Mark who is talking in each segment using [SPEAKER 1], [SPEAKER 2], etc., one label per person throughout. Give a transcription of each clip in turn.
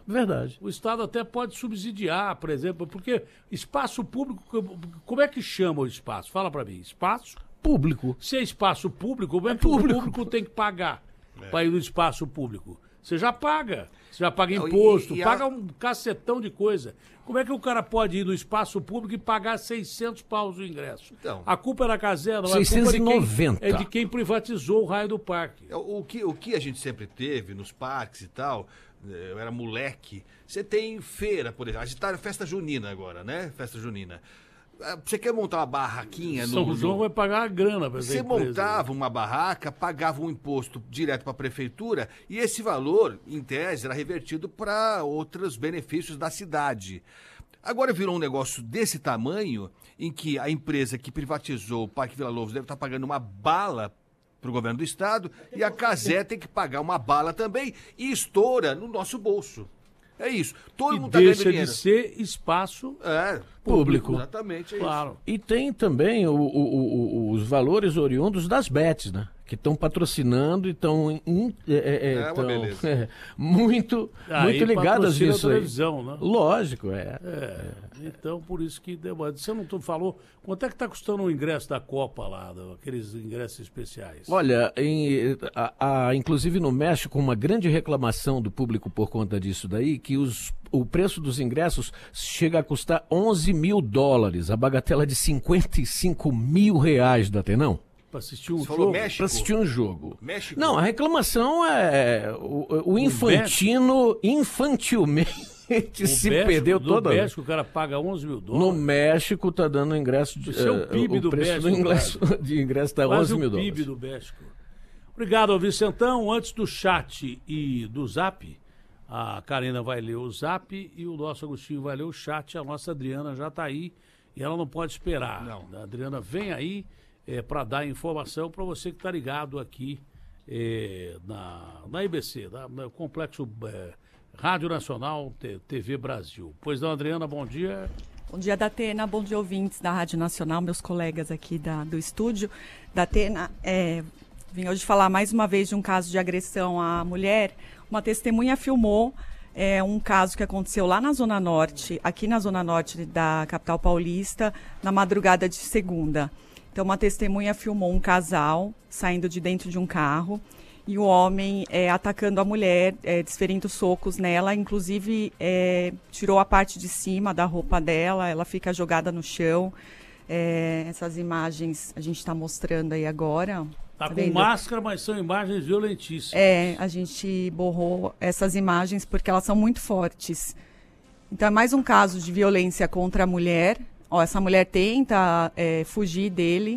[SPEAKER 1] Verdade.
[SPEAKER 2] O Estado até pode subsidiar, por exemplo, porque espaço público, como é que chama o espaço? Fala para mim, espaço?
[SPEAKER 1] Público.
[SPEAKER 2] Se é espaço público, como é que o público tem que pagar para ir no espaço público? Você já paga imposto, paga um cacetão de coisa. Como é que o cara pode ir no espaço público e pagar 600 paus o ingresso?
[SPEAKER 3] Então,
[SPEAKER 2] a culpa é da Casela,
[SPEAKER 1] 690.
[SPEAKER 2] É de quem privatizou o raio do parque.
[SPEAKER 3] O que a gente sempre teve nos parques e tal, eu era moleque, você tem feira, por exemplo, a gente tá na festa junina agora, né? Festa junina. Você quer montar uma barraquinha
[SPEAKER 2] São João vai pagar a grana para
[SPEAKER 3] Você montava uma barraca, pagava um imposto direto para a prefeitura e esse valor, em tese, era revertido para outros benefícios da cidade. Agora virou um negócio desse tamanho em que a empresa que privatizou o Parque Vila Lobos deve estar pagando uma bala para o governo do estado e a Casé tem que pagar uma bala também e estoura no nosso bolso. É isso. Todo mundo está ganhando dinheiro.
[SPEAKER 2] Deixa de ser espaço
[SPEAKER 1] público.
[SPEAKER 3] Exatamente, é
[SPEAKER 2] claro.
[SPEAKER 3] isso.
[SPEAKER 1] E tem também os valores oriundos das bets, né? Que estão patrocinando e estão
[SPEAKER 3] uma beleza.
[SPEAKER 1] muito ligadas nisso aí.
[SPEAKER 2] Televisão, né?
[SPEAKER 1] Lógico,
[SPEAKER 2] Então, por isso que demora. Você não falou, quanto é que está custando o ingresso da Copa lá, aqueles ingressos especiais?
[SPEAKER 1] Olha, inclusive no México, uma grande reclamação do público por conta disso daí, que o preço dos ingressos chega a custar $11.000, a bagatela de R$55 mil, Datenão.
[SPEAKER 2] Para assistir um
[SPEAKER 3] jogo?
[SPEAKER 1] Para assistir um jogo.
[SPEAKER 3] México?
[SPEAKER 1] Não, a reclamação é o infantilmente se perdeu toda.
[SPEAKER 2] No México o cara paga $11.000.
[SPEAKER 1] No México tá dando ingresso de...
[SPEAKER 2] o PIB do
[SPEAKER 1] preço
[SPEAKER 2] México.
[SPEAKER 1] de ingresso tá $11.000.
[SPEAKER 2] O PIB do México. Obrigado, Vicentão. Antes do chat e do zap, a Karina vai ler o zap e o nosso Agostinho vai ler o chat. A nossa Adriana já está aí e ela não pode esperar.
[SPEAKER 3] Não.
[SPEAKER 2] A Adriana vem aí para dar informação para você que está ligado aqui na IBC, no Complexo Rádio Nacional TV Brasil. Pois não, Adriana, bom dia.
[SPEAKER 4] Bom dia, Datena, bom dia, ouvintes da Rádio Nacional, meus colegas aqui do estúdio. Datena, vim hoje falar mais uma vez de um caso de agressão à mulher. Uma testemunha filmou um caso que aconteceu lá na Zona Norte, aqui na Zona Norte da capital paulista, na madrugada de segunda. Então, uma testemunha filmou um casal saindo de dentro de um carro e o homem atacando a mulher, desferindo socos nela, inclusive tirou a parte de cima da roupa dela, ela fica jogada no chão. Essas imagens a gente está mostrando aí agora.
[SPEAKER 2] Tá com máscara, mas são imagens violentíssimas.
[SPEAKER 4] A gente borrou essas imagens porque elas são muito fortes. Então, é mais um caso de violência contra a mulher. Essa mulher tenta fugir dele.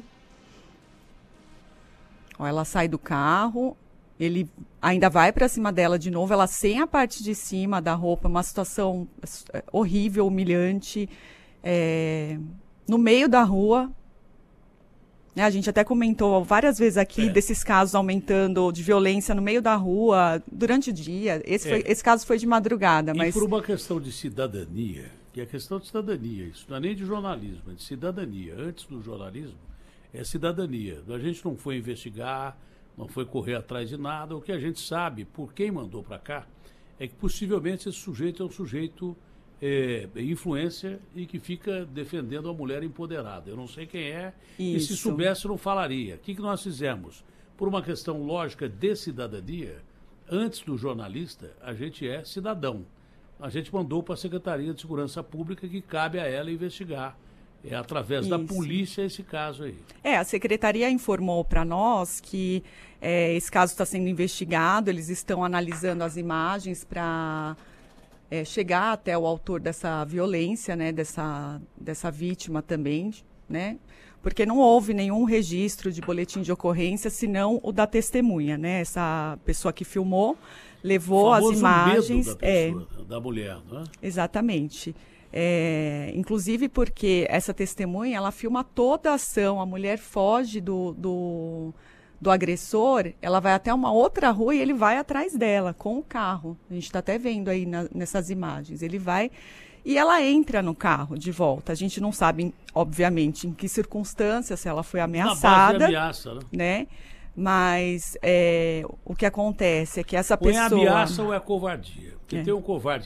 [SPEAKER 4] Ela sai do carro, ele ainda vai para cima dela de novo, ela sem a parte de cima da roupa, uma situação horrível, humilhante, no meio da rua. A gente até comentou várias vezes aqui desses casos aumentando de violência no meio da rua, durante o dia. Esse caso foi de madrugada.
[SPEAKER 2] E
[SPEAKER 4] mas
[SPEAKER 2] por uma questão de cidadania, que é questão de cidadania, isso não é nem de jornalismo, é de cidadania. Antes do jornalismo, é cidadania. A gente não foi investigar, não foi correr atrás de nada. O que a gente sabe, por quem mandou para cá, é que possivelmente esse sujeito é um sujeito influência e que fica defendendo a mulher empoderada. Eu não sei quem é, e se soubesse não falaria. O que nós fizemos? Por uma questão lógica de cidadania, antes do jornalista, a gente é cidadão. A gente mandou para a Secretaria de Segurança Pública que cabe a ela investigar. Através da polícia esse caso aí.
[SPEAKER 4] A Secretaria informou para nós que esse caso está sendo investigado, eles estão analisando as imagens para chegar até o autor dessa violência, né, dessa vítima também, né? Porque não houve nenhum registro de boletim de ocorrência, senão o da testemunha, né? Essa pessoa que filmou levou as imagens
[SPEAKER 2] medo da pessoa, da mulher, não é?
[SPEAKER 4] Exatamente. Inclusive porque essa testemunha, ela filma toda a ação, a mulher foge do agressor, ela vai até uma outra rua e ele vai atrás dela com o carro. A gente está até vendo aí nessas imagens. Ele vai e ela entra no carro de volta. A gente não sabe, obviamente, em que circunstâncias, se ela foi ameaçada.
[SPEAKER 2] Na base de ameaça,
[SPEAKER 4] né? Mas o que acontece é que essa
[SPEAKER 2] pessoa...
[SPEAKER 4] pessoa...
[SPEAKER 2] Ou é ameaça ou é covardia. Porque tem um covarde